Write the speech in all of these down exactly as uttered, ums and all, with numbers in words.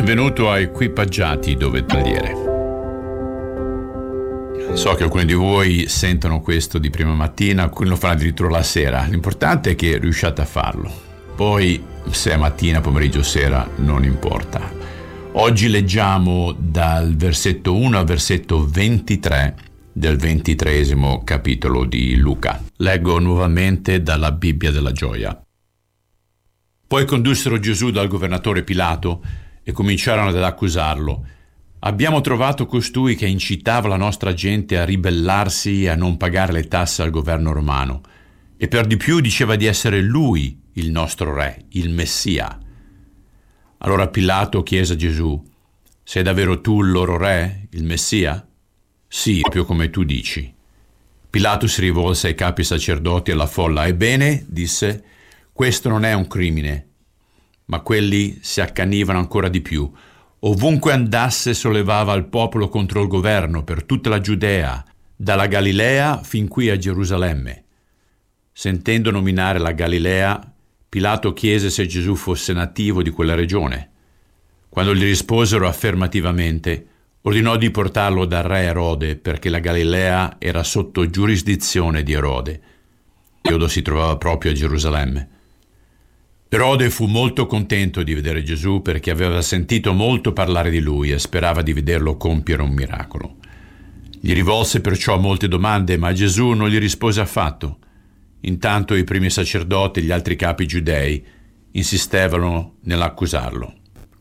Benvenuto a Equipaggiati dove tagliere. So che alcuni di voi sentono questo di prima mattina, alcuni lo fanno addirittura la sera. L'importante è che riusciate a farlo. Poi, se è mattina, pomeriggio, sera, non importa. Oggi leggiamo dal versetto uno al versetto ventitré del ventitreesimo capitolo di Luca. Leggo nuovamente dalla Bibbia della Gioia. Poi condussero Gesù dal governatore Pilato e cominciarono ad accusarlo. Abbiamo trovato costui che incitava la nostra gente a ribellarsi e a non pagare le tasse al governo romano, e per di più diceva di essere lui il nostro re, il Messia. Allora Pilato chiese a Gesù: sei davvero tu il loro re, il Messia? Sì, proprio come tu dici. Pilato si rivolse ai capi sacerdoti e alla folla. Ebbene, disse, questo non è un crimine. Ma quelli si accanivano ancora di più. Ovunque andasse sollevava il popolo contro il governo per tutta la Giudea, dalla Galilea fin qui a Gerusalemme. Sentendo nominare la Galilea, Pilato chiese se Gesù fosse nativo di quella regione. Quando gli risposero affermativamente, ordinò di portarlo dal re Erode, perché la Galilea era sotto giurisdizione di Erode. Erode si trovava proprio a Gerusalemme. Erode fu molto contento di vedere Gesù perché aveva sentito molto parlare di lui e sperava di vederlo compiere un miracolo. Gli rivolse perciò molte domande, ma Gesù non gli rispose affatto. Intanto i primi sacerdoti e gli altri capi giudei insistevano nell'accusarlo.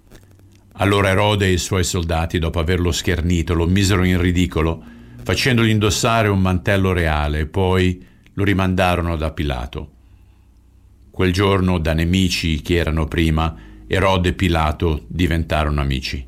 Allora Erode e i suoi soldati, dopo averlo schernito, lo misero in ridicolo, facendogli indossare un mantello reale, e poi lo rimandarono da Pilato. Quel giorno, da nemici che erano prima, Erode e Pilato diventarono amici.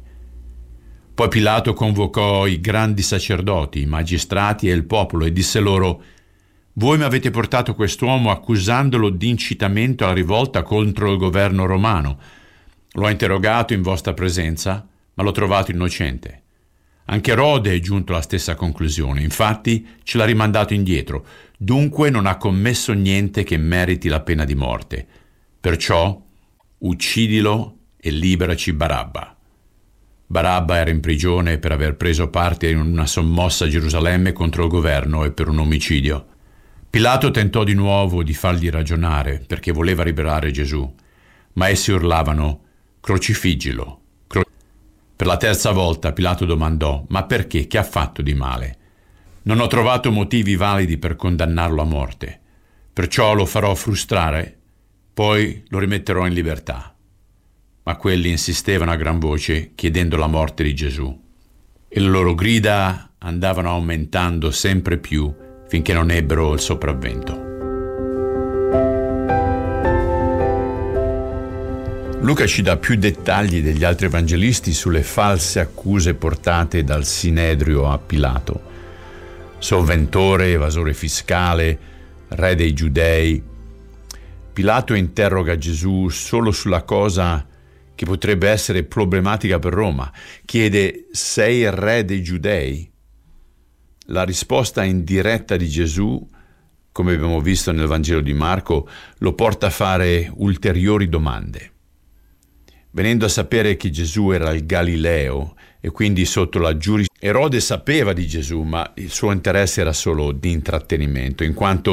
Poi Pilato convocò i grandi sacerdoti, i magistrati e il popolo e disse loro: voi mi avete portato quest'uomo accusandolo di incitamento alla rivolta contro il governo romano. L'ho interrogato in vostra presenza, ma l'ho trovato innocente. Anche Erode è giunto alla stessa conclusione, infatti ce l'ha rimandato indietro. Dunque non ha commesso niente che meriti la pena di morte. Perciò uccidilo e liberaci Barabba. Barabba era in prigione per aver preso parte in una sommossa a Gerusalemme contro il governo e per un omicidio. Pilato tentò di nuovo di fargli ragionare perché voleva liberare Gesù, ma essi urlavano: crocifiggilo. Cro- per la terza volta Pilato domandò: ma perché? Che ha fatto di male? Non ho trovato motivi validi per condannarlo a morte, perciò lo farò frustrare, poi lo rimetterò in libertà. Ma quelli insistevano a gran voce chiedendo la morte di Gesù, e le loro grida andavano aumentando sempre più finché non ebbero il sopravvento. Luca ci dà più dettagli degli altri evangelisti sulle false accuse portate dal Sinedrio a Pilato. Sovventore, evasore fiscale, re dei Giudei. Pilato interroga Gesù solo sulla cosa che potrebbe essere problematica per Roma. Chiede: sei il re dei Giudei? La risposta indiretta di Gesù, come abbiamo visto nel Vangelo di Marco, lo porta a fare ulteriori domande. Venendo a sapere che Gesù era il Galileo e quindi sotto la giurisdizione, Erode sapeva di Gesù, ma il suo interesse era solo di intrattenimento, in quanto